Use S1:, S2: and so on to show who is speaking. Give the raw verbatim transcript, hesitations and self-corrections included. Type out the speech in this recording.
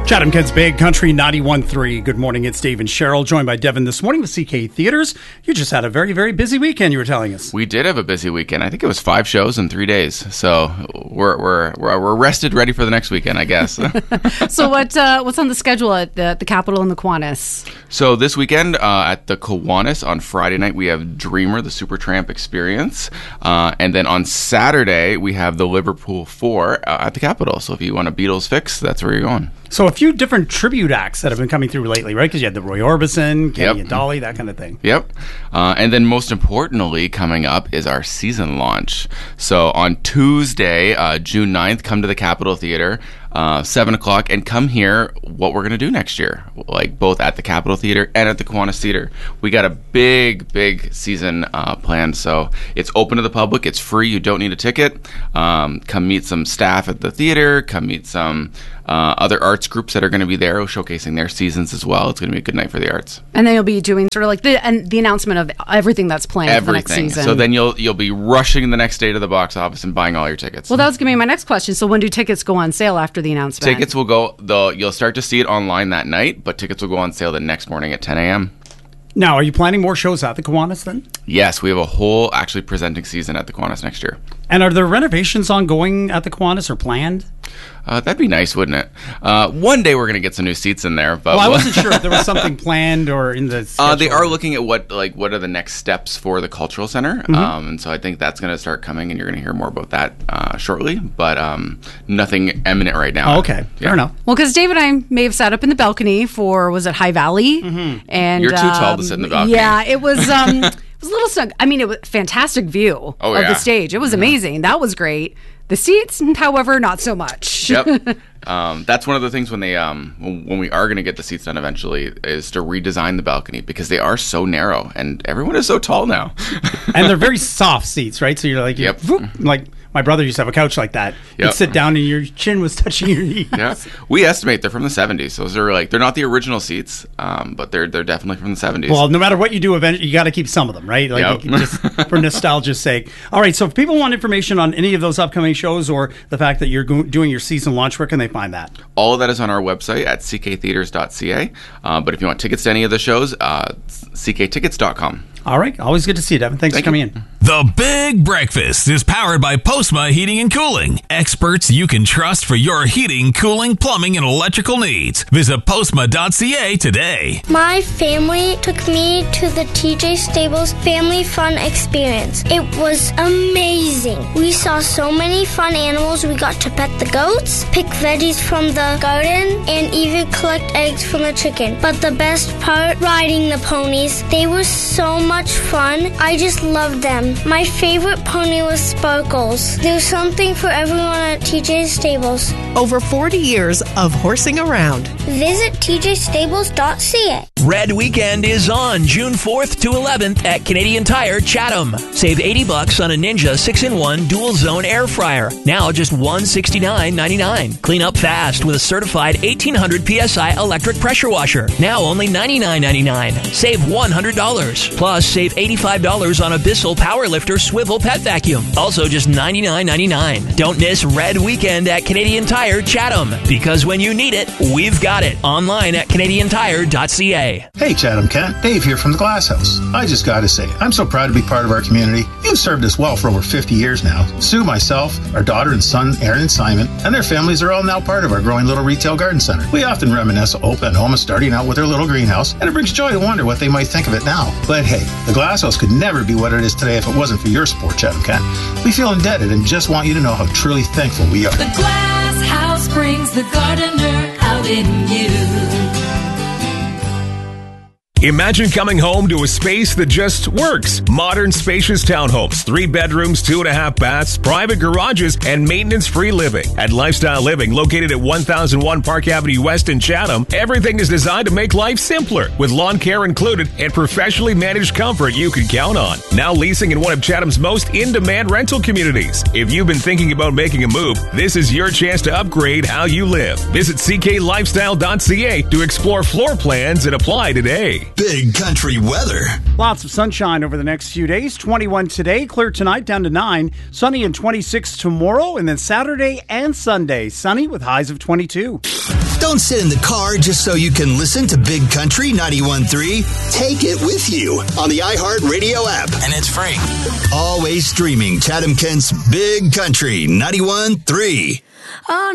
S1: Chatham Kids Big Country ninety-one point three. Good morning, it's Dave and Cheryl, joined by Devin this morning with C K Theaters. You just had a very, very busy weekend, you were telling us.
S2: We did have a busy weekend. I think it was five shows in three days. So we're we're we're, we're rested, ready for the next weekend, I guess.
S3: So what uh, what's on the schedule at the, the Capitol and the Kiwanis?
S2: So this weekend uh, at the Kiwanis on Friday night, we have Dreamer, the Supertramp Experience. Uh, and then on Saturday, we have the Liverpool Four uh, at the Capitol. So if you want a Beatles fix, that's where you're going.
S1: So a few different tribute acts that have been coming through lately, right? Because you had the Roy Orbison, Kenny
S2: Yep.
S1: and Dolly, that kind of thing.
S2: Yep. Uh, and then most importantly, coming up is our season launch. So on Tuesday, uh, June ninth, come to the Capitol Theater, uh, seven o'clock, and come hear what we're going to do next year, like both at the Capitol Theater and at the Kiwanis Theater. We got a big, big season uh, planned, so it's open to the public. It's free. You don't need a ticket. Um, come meet some staff at the theater. Come meet some uh, other arts groups that are going to be there showcasing their seasons as well. It's going to be a good night for the arts.
S3: And then you'll be doing sort of like the and the announcement of everything that's planned for the next
S2: Everything.
S3: season.
S2: So then you'll you'll be rushing the next day to the box office and buying all your tickets.
S3: Well, that was going to be my next question. So when do tickets go on sale after the announcement?
S2: Tickets will go, though, you'll start to see it online that night, but tickets will go on sale the next morning at ten a.m.
S1: Now, are you planning more shows at the Kiwanis then?
S2: Yes, we have a whole actually presenting season at the Kiwanis next year.
S1: And are there renovations ongoing at the Kiwanis or planned?
S2: Uh, that'd be nice, wouldn't it? Uh, one day we're going to get some new seats in there. But
S1: Well, I wasn't sure if there was something planned or in the schedule.
S2: Uh, they are looking at what like what are the next steps for the cultural center,
S1: Mm-hmm.
S2: um, and so I think that's going to start coming, and you're going to hear more about that uh, shortly. But um, nothing imminent right now.
S1: Oh, okay,
S2: Yeah.
S1: fair enough.
S3: Well, because Dave and I may have sat up in the balcony for, was it High Valley? Mm-hmm. And
S2: You're too tall
S3: um,
S2: to sit in the balcony.
S3: Yeah, it was. Um, it was a little snug. I mean, it was a fantastic view
S2: Oh,
S3: of
S2: yeah.
S3: the stage. It was amazing. That was great. The seats, however, not so much.
S2: Yep. Um, that's one of the things when they um, when, when we are going to get the seats done eventually is to redesign the balcony because they are so narrow and everyone is so tall now.
S1: And they're very soft seats, right? So you're like, you're,
S2: Yep.
S1: whoop, like my brother used to have a couch like that. You'd
S2: Yep.
S1: sit down and your chin was touching your knee.
S2: Yeah, we estimate they're from the seventies. Those are like they're not the original seats, um, but they're they're definitely from the seventies.
S1: Well, no matter what you do, eventually you got to keep some of them, right? Like
S2: Yep.
S1: you can just for nostalgia's sake. All right, so if people want information on any of those upcoming shows or the fact that you're go- doing your season launch, where can they find that?
S2: All of that is on our website at c k theaters dot c a. Uh, but if you want tickets to any of the shows, uh, c k tickets dot com.
S1: All right, always good to see you, Devin. Thanks
S2: Thank
S1: for coming
S2: you.
S1: in.
S4: The Big Breakfast is powered by Postma Heating and Cooling. Experts you can trust for your heating, cooling, plumbing, and electrical needs. Visit postma dot c a today.
S5: My family took me to the T J Stables Family Fun Experience. It was amazing. We saw so many fun animals. We got to pet the goats, pick veggies from the garden, and even collect eggs from the chicken. But the best part, riding the ponies. They were so much fun. I just loved them. My favorite pony was Sparkles. There's something for everyone at T J Stables.
S6: Over forty years of horsing around.
S5: Visit t j stables dot c a.
S7: Red Weekend is on June fourth to eleventh at Canadian Tire Chatham. Save eighty bucks on a Ninja six in one dual zone air fryer. Now just one hundred sixty-nine ninety-nine. Clean up fast with a certified eighteen hundred P S I electric pressure washer. Now only ninety-nine ninety-nine. Save one hundred dollars. Plus save eighty-five dollars on a Bissell Powerlifter swivel pet vacuum. Also just ninety-nine ninety-nine. Don't miss Red Weekend at Canadian Tire Chatham. Because when you need it, we've got it. Online at canadian tire dot c a.
S8: Hey Chatham Kent, Dave here from the Glass House. I just gotta say, I'm so proud to be part of our community. You've served us well for over fifty years now. Sue, myself, our daughter and son, Aaron and Simon, and their families are all now part of our growing little retail garden center. We often reminisce of Opa and Oma starting out with their little greenhouse, and it brings joy to wonder what they might think of it now. But hey, the Glass House could never be what it is today if it wasn't for your support, Chatham Kent. We feel indebted and just want you to know how truly thankful we are.
S9: The Glass House brings the gardener out in you.
S10: Imagine coming home to a space that just works. Modern, spacious townhomes, three bedrooms, two and a half baths, private garages, and maintenance-free living. At Lifestyle Living, located at one thousand one Park Avenue West in Chatham, everything is designed to make life simpler, with lawn care included and professionally managed comfort you can count on. Now leasing in one of Chatham's most in-demand rental communities. If you've been thinking about making a move, this is your chance to upgrade how you live. Visit c k lifestyle dot c a to explore floor plans and apply today.
S4: Big Country weather.
S1: Lots of sunshine over the next few days. twenty-one today, clear tonight down to nine. Sunny and twenty-six tomorrow, and then Saturday and Sunday, sunny with highs of twenty-two.
S11: Don't sit in the car just so you can listen to Big Country ninety-one point three. Take it with you on the iHeartRadio app.
S12: And it's free.
S11: Always streaming Chatham Kent's Big Country ninety-one point three.
S5: Oh,